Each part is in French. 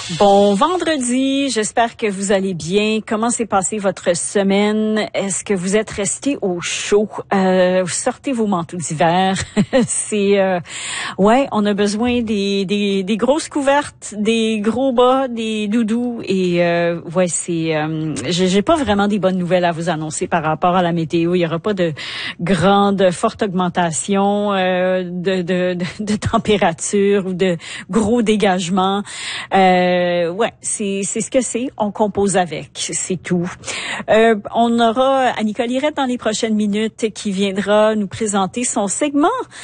Bon vendredi, j'espère que vous allez bien. Comment s'est passée votre semaine? Est-ce que vous êtes resté au chaud? Vous sortez vos manteaux d'hiver. On a besoin des grosses couvertes, des gros bas, des doudous et j'ai pas vraiment des bonnes nouvelles à vous annoncer par rapport à la météo. Il y aura pas de forte augmentation de température ou de gros dégagements. C'est ce que c'est. On compose avec, c'est tout. On aura Annika Lirette dans les prochaines minutes qui viendra nous présenter son segment.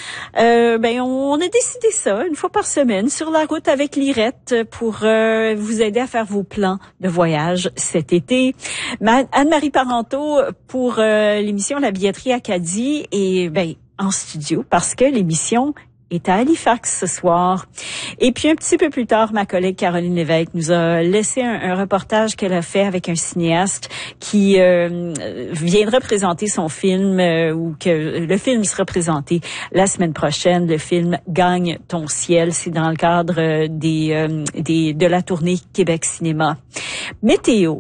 On a décidé ça une fois par semaine sur la route avec Lirette pour vous aider à faire vos plans de voyage cet été. Anne-Marie Parenteau pour l'émission La Billetterie Acadie et en studio parce que l'émission est à Halifax ce soir. Et puis un petit peu plus tard, ma collègue Caroline Lévesque nous a laissé un reportage qu'elle a fait avec un cinéaste qui viendra présenter son film ou que le film sera présenté la semaine prochaine. Le film Gagne ton ciel, c'est dans le cadre de la tournée Québec Cinéma. Météo,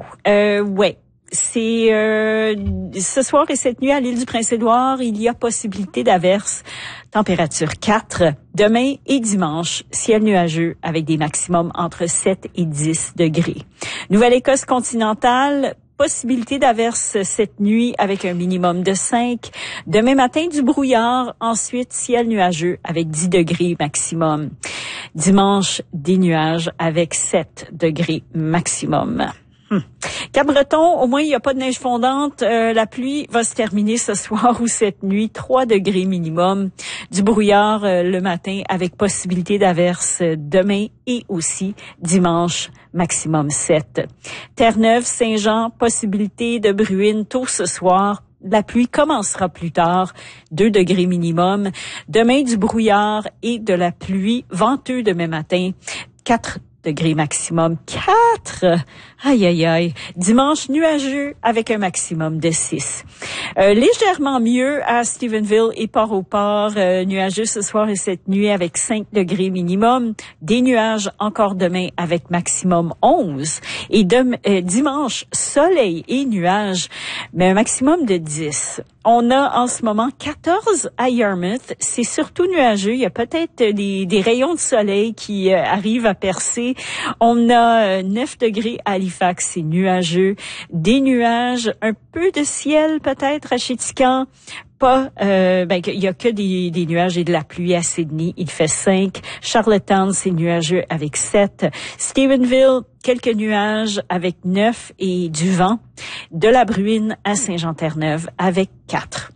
c'est ce soir et cette nuit à l'île du Prince-Édouard, il y a possibilité d'averses. Température 4. Demain et dimanche, ciel nuageux avec des maximums entre 7 et 10 degrés. Nouvelle-Écosse continentale, possibilité d'averses cette nuit avec un minimum de 5. Demain matin, du brouillard. Ensuite, ciel nuageux avec 10 degrés maximum. Dimanche, des nuages avec 7 degrés maximum. Cap-Breton, au moins il n'y a pas de neige fondante. La pluie va se terminer ce soir ou cette nuit. 3 degrés minimum. Du brouillard le matin avec possibilité d'averses demain et aussi dimanche, maximum 7. Terre-Neuve, Saint-Jean, possibilité de bruine tôt ce soir. La pluie commencera plus tard, 2 degrés minimum. Demain, du brouillard et de la pluie, venteux demain matin, 4 degrés maximum. 4! Aïe, aïe, aïe. Dimanche, nuageux avec un maximum de 6. Légèrement mieux à Stephenville et Port-au-Port. Nuageux ce soir et cette nuit avec 5 degrés minimum. Des nuages encore demain avec maximum 11. Et dimanche, soleil et nuages, mais un maximum de 10. On a en ce moment 14 à Yarmouth. C'est surtout nuageux. Il y a peut-être des rayons de soleil qui arrivent à percer. On a 9 degrés à Halifax, c'est nuageux. Des nuages, un peu de ciel peut-être à Chéticamp. Il y a que des nuages et de la pluie à Sydney. Il fait 5. Charlottetown, c'est nuageux avec 7. Stephenville, quelques nuages avec 9 et du vent. De la bruine à Saint-Jean-Terre-Neuve avec 4.